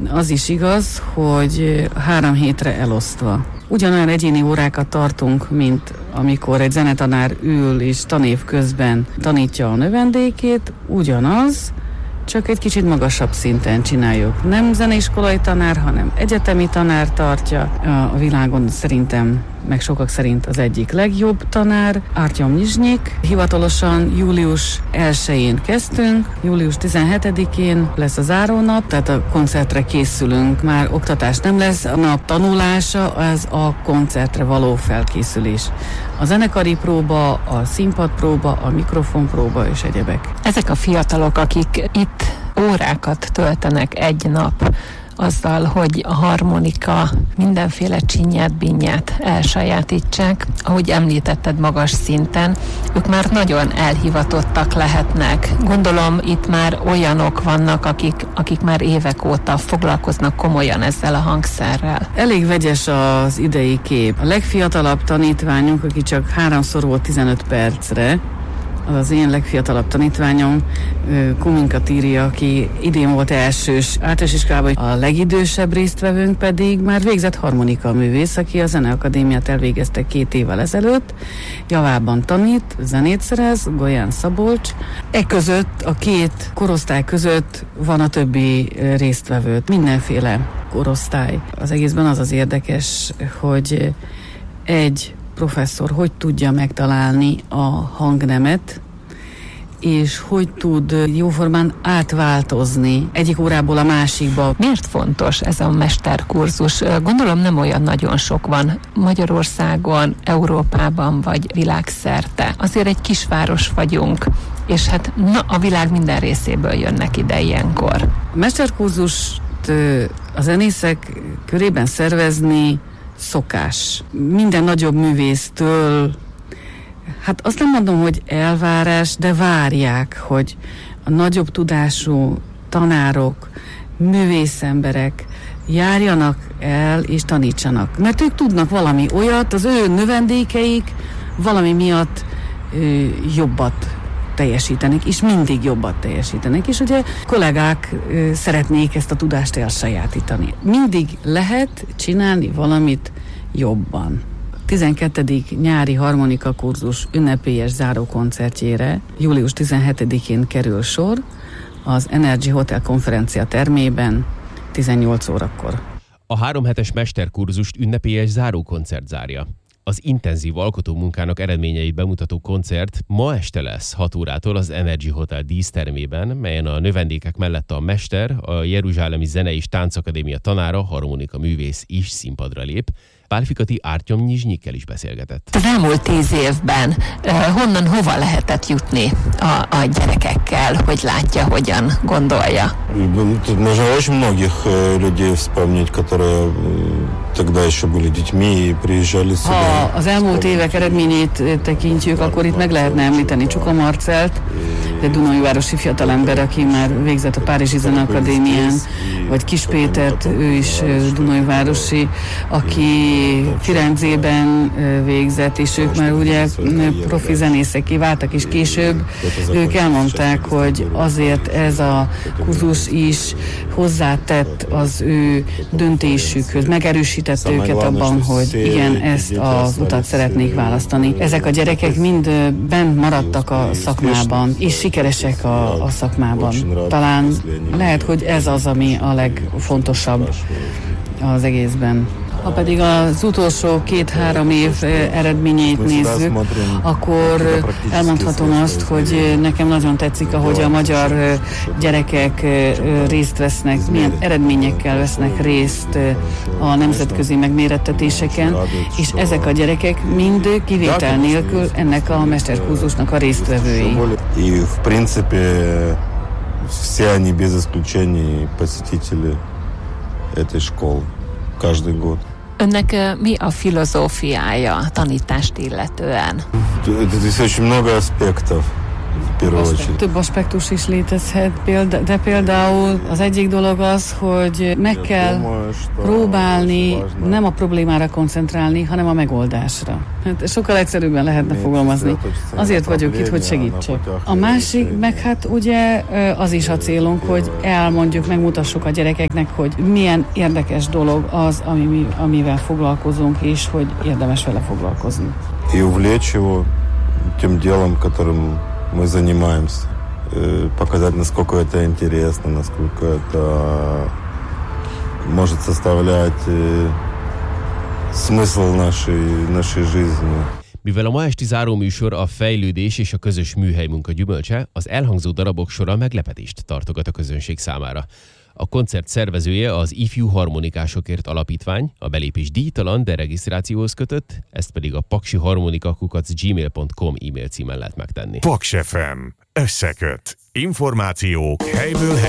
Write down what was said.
Az is igaz, hogy 3 hétre elosztva. Ugyanolyan egyéni órákat tartunk, mint amikor egy zenetanár ül és tanév közben tanítja a növendékét, ugyanaz, csak egy kicsit magasabb szinten csináljuk. Nem zeneiskolai tanár, hanem egyetemi tanár tartja. A világon szerintem, meg sokak szerint az egyik legjobb tanár, Artyom Nyizsnyik. Hivatalosan július 1-én kezdtünk, július 17-én lesz a zárónap, tehát a koncertre készülünk, már oktatás nem lesz, a nap tanulása, az a koncertre való felkészülés. A zenekari próba, a színpadpróba, a mikrofonpróba és egyebek. Ezek a fiatalok, akik itt órákat töltenek egy nap azzal, hogy a harmonika mindenféle csinyát-binyát elsajátítsák, ahogy említetted magas szinten, ők már nagyon elhivatottak lehetnek. Gondolom itt már olyanok vannak, akik már évek óta foglalkoznak komolyan ezzel a hangszerrel. Elég vegyes az idei kép. A legfiatalabb tanítványunk, aki csak 3-szor volt 15 percre, az én legfiatalabb tanítványom, Kuminka Tíri, aki idén volt elsős általános iskolában, a legidősebb résztvevőnk pedig már végzett harmonika művész, aki a Zeneakadémiát elvégezte 2 évvel ezelőtt, javában tanít, zenét szerez, Golyán Szabolcs. Között, a 2 korosztály között van a többi résztvevő, mindenféle korosztály. Az egészben az érdekes, hogy egy professzor hogy tudja megtalálni a hangnemet, és hogy tud jóformán átváltozni egyik órából a másikba. Miért fontos ez a mesterkurzus? Gondolom nem olyan nagyon sok van Magyarországon, Európában vagy világszerte. Azért egy kisváros vagyunk, és hát a világ minden részéből jönnek ide ilyenkor. A mesterkurzust a zenészek körében szervezni szokás. Minden nagyobb művésztől, hát azt nem mondom, hogy elvárás, de várják, hogy a nagyobb tudású tanárok, művészemberek járjanak el és tanítsanak. Mert ők tudnak valami olyat, az ő növendékeik valami miatt jobbat teljesítenek, és mindig jobbat teljesítenek. És ugye kollégák szeretnék ezt a tudást elsajátítani. Mindig lehet csinálni valamit jobban. 12. nyári harmonika kurzus ünnepélyes zárókoncertjére július 17-én kerül sor az Energy Hotel konferencia termében 18 órakor. A 3 hetes mesterkurzust ünnepélyes zárókoncert zárja. Az intenzív alkotómunkának eredményeit bemutató koncert ma este lesz 6 órától az Energy Hotel dísztermében, melyen a növendékek mellett a mester, a Jeruzsálemi Zene- és Táncakadémia tanára, harmonika művész is színpadra lép. Pálfikati Artyom Nyizsnyikkel is beszélgetett. Az elmúlt 10 évben hova lehetett jutni a gyerekekkel, hogy látja, hogyan gondolja? Тут можно очень многих людей вспомнить, которые тогда еще были детьми и приезжали сюда. Ha az elmúlt évek eredményét tekintjük, akkor itt meg lehetne említeni Csuka Marcelt, egy dunajvárosi fiatalember, aki már végzett a Párizsi Zeneakadémián, vagy Kis Pétert, ő is dunajvárosi, aki Firenzében végzett, és ők már ugye profi zenészek váltak, és később ők elmondták, hogy azért ez a kurzus is hozzátett az ő döntésükhöz, megerősített őket abban, hogy igen, ezt az utat szeretnék választani. Ezek a gyerekek mind bent maradtak a szakmában, és sikeresek a szakmában. Talán lehet, hogy ez az, ami a legfontosabb az egészben. Ha pedig az utolsó 2-3 év eredményeit nézzük, akkor elmondhatom azt, hogy nekem nagyon tetszik, ahogy a magyar gyerekek részt vesznek, milyen eredményekkel vesznek részt a nemzetközi megmérettetéseken, és ezek a gyerekek mind kivétel nélkül ennek a mesterkurzusnak a résztvevői. И в принципе все они без исключения посетители этой школы каждый год. Önnek mi a filozófiája tanítást illetően? Здесь очень много аспектов. Több aspektus is létezhet, de például az egyik dolog az, hogy meg kell próbálni nem a problémára koncentrálni, hanem a megoldásra. Hát sokkal egyszerűbben lehetne fogalmazni. Azért vagyok itt, hogy segítsek. A másik, meg hát ugye az is a célunk, hogy elmondjuk, megmutassuk a gyerekeknek, hogy milyen érdekes dolog az, amivel foglalkozunk, és hogy érdemes vele foglalkozni. И увлечь его тем делом, которым мы занимаемся. Показать, насколько это интересно, насколько это может составлять смысл нашей жизни. Mivel a ma esti záróműsor a fejlődés és a közös műhelymunka gyümölcse, az elhangzó darabok sora meglepetést tartogat a közönség számára. A koncert szervezője az Ifjú Harmonikásokért Alapítvány, a belépés díjtalan, de regisztrációhoz kötött, ezt pedig a paksiharmonika@gmail.com e-mail címen lehet megtenni. Paks FM. Összeköt. Információk helyből